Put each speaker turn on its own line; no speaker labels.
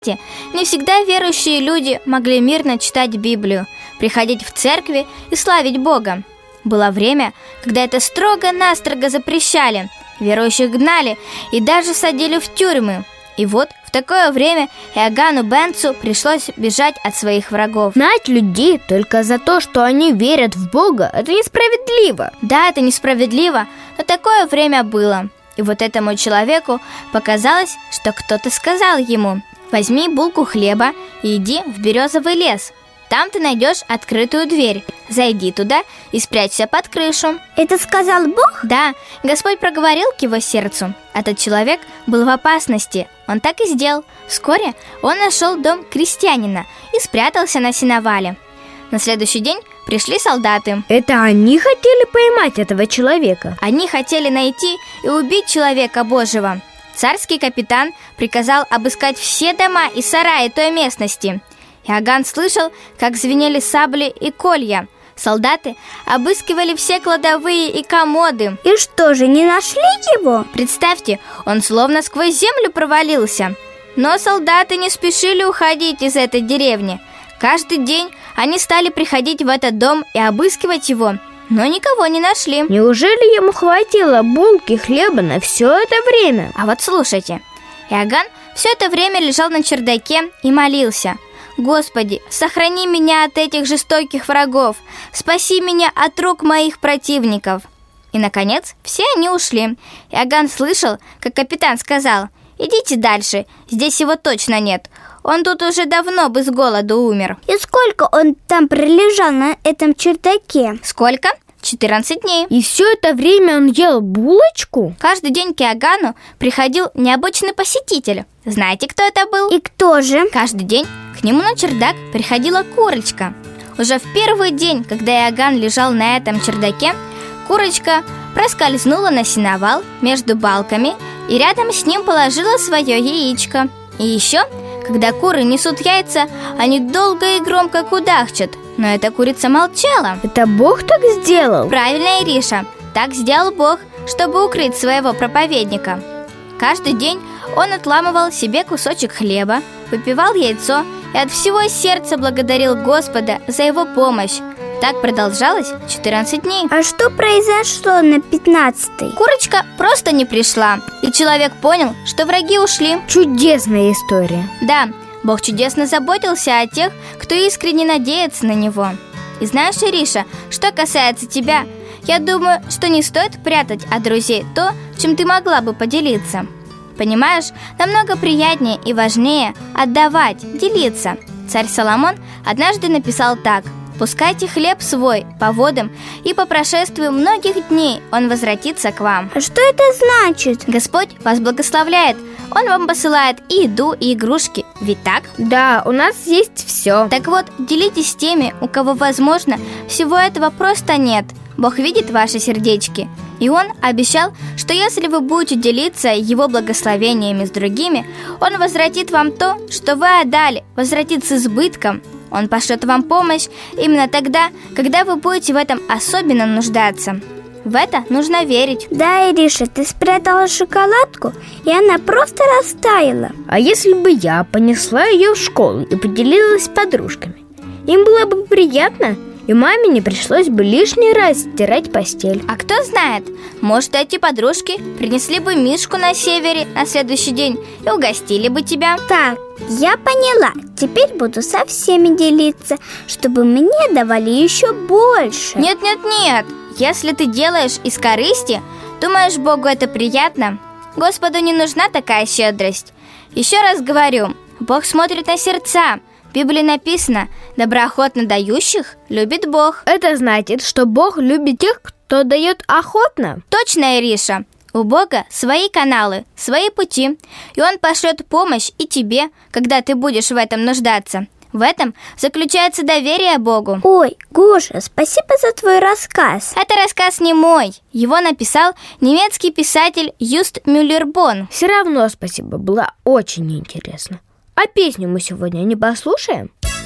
Не всегда верующие люди могли мирно читать Библию, приходить в церкви и славить Бога. Было время, когда это строго-настрого запрещали, верующих гнали и даже садили в тюрьмы. И вот в такое время Иоганну Бенцу пришлось бежать от своих врагов.
Гнать людей только за то, что они верят в Бога, это несправедливо.
Да, это несправедливо, но такое время было. И вот этому человеку показалось, что кто-то сказал ему: возьми булку хлеба и иди в березовый лес. Там ты найдешь открытую дверь. Зайди туда и спрячься под крышу.
Это сказал Бог?
Да, Господь проговорил к его сердцу. Этот человек был в опасности. Он так и сделал. Вскоре он нашел дом крестьянина и спрятался на сеновале. На следующий день пришли солдаты.
Это они хотели поймать этого человека?
Они хотели найти и убить человека Божьего. Царский капитан приказал обыскать все дома и сараи той местности. Иоганн слышал, как звенели сабли и колья. Солдаты обыскивали все кладовые и комоды.
И что же, не нашли его?
Представьте, он словно сквозь землю провалился. Но солдаты не спешили уходить из этой деревни. Каждый день они стали приходить в этот дом и обыскивать его, но никого не нашли.
Неужели ему хватило булки хлеба на все это время?
А вот слушайте, Иоганн все это время лежал на чердаке и молился: Господи, сохрани меня от этих жестоких врагов, спаси меня от рук моих противников. И, наконец, все они ушли. Иоганн слышал, как капитан сказал: идите дальше, здесь его точно нет. Он тут уже давно бы с голоду умер.
И сколько он там пролежал на этом чердаке?
Сколько? 14 дней.
И все это время он ел булочку?
Каждый день к Иоганну приходил необычный посетитель. Знаете, кто это был?
И кто же?
Каждый день к нему на чердак приходила курочка. Уже в первый день, когда Иоганн лежал на этом чердаке, курочка проскользнула на сеновал между балками и рядом с ним положила свое яичко. И еще, когда куры несут яйца, они долго и громко кудахчут. Но эта курица молчала.
Это Бог так сделал?
Правильно, Ириша, так сделал Бог, чтобы укрыть своего проповедника. Каждый день он отламывал себе кусочек хлеба, выпивал яйцо и от всего сердца благодарил Господа за его помощь. Так продолжалось 14 дней.
А что произошло на 15-й?
Курочка просто не пришла, и человек понял, что враги ушли.
Чудесная история.
Да, Бог чудесно заботился о тех, кто искренне надеется на Него. И знаешь, Ириша, что касается тебя, я думаю, что не стоит прятать от друзей то, чем ты могла бы поделиться. Понимаешь, намного приятнее и важнее отдавать, делиться. Царь Соломон однажды написал так: «Пускайте хлеб свой по водам, и по прошествию многих дней он возвратится к вам».
А что это значит?
Господь вас благословляет. Он вам посылает и еду, и игрушки. Ведь так?
Да, у нас есть все.
Так вот, делитесь с теми, у кого, возможно, всего этого просто нет. Бог видит ваши сердечки. И Он обещал, что если вы будете делиться Его благословениями с другими, Он возвратит вам то, что вы отдали, возвратит с избытком. Он пошлет вам помощь именно тогда, когда вы будете в этом особенно нуждаться. В это нужно верить.
Да, Ириша, ты спрятала шоколадку, и она просто растаяла.
А если бы я понесла ее в школу и поделилась с подружками? Им было бы приятно, и маме не пришлось бы лишний раз стирать постель.
А кто знает, может, эти подружки принесли бы мишку на севере на следующий день и угостили бы тебя.
Так, я поняла. Теперь буду со всеми делиться, чтобы мне давали еще больше.
Нет. Если ты делаешь из корысти, думаешь, Богу это приятно? Господу не нужна такая щедрость. Еще раз говорю, Бог смотрит на сердца. В Библии написано: доброохотно дающих любит Бог.
Это значит, что Бог любит тех, кто дает охотно.
Точно, Ириша. У Бога свои каналы, свои пути, и Он пошлет помощь и тебе, когда ты будешь в этом нуждаться. В этом заключается доверие Богу.
Ой, Гоша, спасибо за твой рассказ.
Это рассказ не мой. Его написал немецкий писатель Юст Мюллер-Бонн.
Все равно спасибо, было очень интересно. А песню мы сегодня не послушаем?